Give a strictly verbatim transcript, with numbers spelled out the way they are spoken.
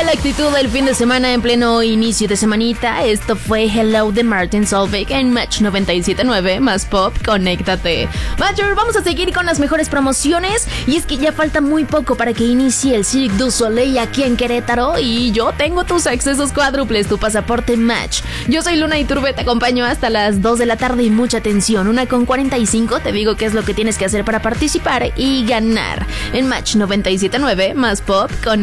la actitud del fin de semana en pleno inicio de semanita. Esto fue Hello de Martin Solveig en Match noventa y siete punto nueve, más pop, conéctate. Matcher, vamos a seguir con las mejores promociones. Y es que ya falta muy poco para que inicie el Cirque du Soleil aquí en Querétaro. Y yo tengo tus accesos cuádruples, tu pasaporte Match. Yo soy Luna Iturbe, te acompaño hasta las dos de la tarde y mucha atención. Una con cuarenta y cinco, te digo qué es lo que tienes que hacer para participar y ganar. En Match noventa y siete punto nueve, más pop, con